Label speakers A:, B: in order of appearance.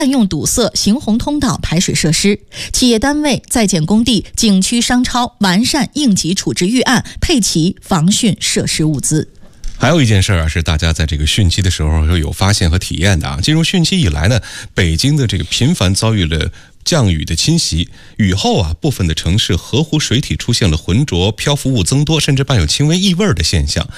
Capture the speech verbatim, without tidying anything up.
A: 占用堵塞行洪通道、排水设施。企业单位、在建工地、景区商超完善应急处置预案，配齐防汛设施物资。
B: 还有一件事啊，是大家在这个汛期的时候有发现和体验的啊。进入汛期以来呢，北京的这个频繁遭遇了降雨的侵袭，雨后啊，部分的城市河湖水体出现了浑浊、漂浮物增多，甚至伴有轻微异味的现象。